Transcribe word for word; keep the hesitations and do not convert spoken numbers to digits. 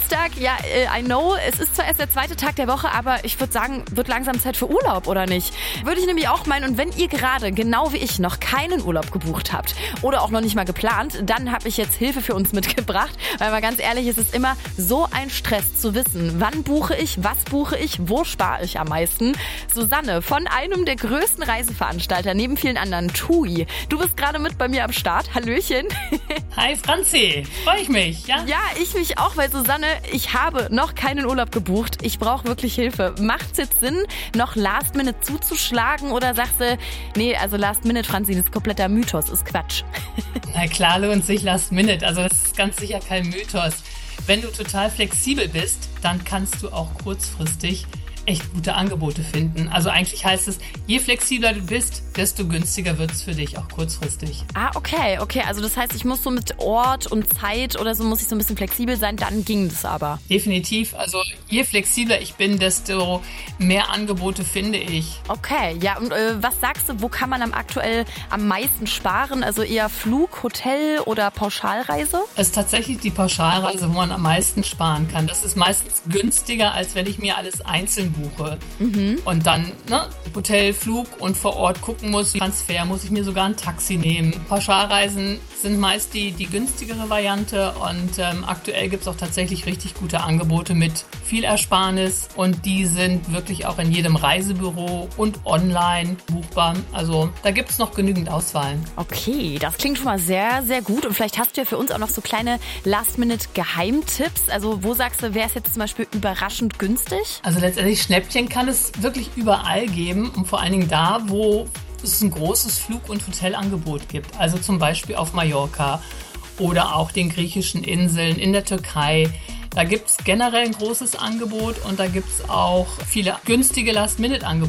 Dienstag, ja, I know, es ist zwar erst der zweite Tag der Woche, aber ich würde sagen, wird langsam Zeit für Urlaub, oder nicht? Würde ich nämlich auch meinen. Und wenn ihr gerade, genau wie ich, noch keinen Urlaub gebucht habt oder auch noch nicht mal geplant, dann habe ich jetzt Hilfe für uns mitgebracht. Weil mal ganz ehrlich, es ist immer so ein Stress zu wissen, wann buche ich, was buche ich, wo spare ich am meisten. Susanne von einem der größten Reiseveranstalter, neben vielen anderen, TUI. Du bist gerade mit bei mir am Start. Hallöchen. Hi Franzi, freue ich mich, ja? Ja, ich mich auch, weil Susanne, ich habe noch keinen Urlaub gebucht. Ich brauche wirklich Hilfe. Macht es jetzt Sinn, noch Last Minute zuzuschlagen oder sagst du, nee, also Last Minute, Franzi, das ist kompletter Mythos, ist Quatsch. Na klar lohnt sich Last Minute, also das ist ganz sicher kein Mythos. Wenn du total flexibel bist, dann kannst du auch kurzfristig echt gute Angebote finden. Also eigentlich heißt es, je flexibler du bist, desto günstiger wird es für dich auch kurzfristig. Ah, okay, okay. Also das heißt, ich muss so mit Ort und Zeit oder so, muss ich so ein bisschen flexibel sein, dann ging das aber. Definitiv. Also je flexibler ich bin, desto mehr Angebote finde ich. Okay, ja. Und äh, was sagst du, wo kann man am aktuell am meisten sparen? Also eher Flug, Hotel oder Pauschalreise? Es ist tatsächlich die Pauschalreise, wo man am meisten sparen kann. Das ist meistens günstiger, als wenn ich mir alles einzeln buche. Mhm. Und dann ne, Hotel, Flug und vor Ort gucken muss, Transfer, muss ich mir sogar ein Taxi nehmen. Pauschalreisen sind meist die, die günstigere Variante und ähm, aktuell gibt es auch tatsächlich richtig gute Angebote mit viel Ersparnis und die sind wirklich auch in jedem Reisebüro und online buchbar. Also da gibt es noch genügend Auswahl. Okay, das klingt schon mal sehr, sehr gut und vielleicht hast du ja für uns auch noch so kleine Last-Minute-Geheimtipps. Also wo sagst du, wäre es jetzt zum Beispiel überraschend günstig? Also letztendlich Schnäppchen kann es wirklich überall geben und vor allen Dingen da, wo es ein großes Flug- und Hotelangebot gibt. Also zum Beispiel auf Mallorca oder auch den griechischen Inseln, in der Türkei. Da gibt es generell ein großes Angebot und da gibt es auch viele günstige Last-Minute-Angebote.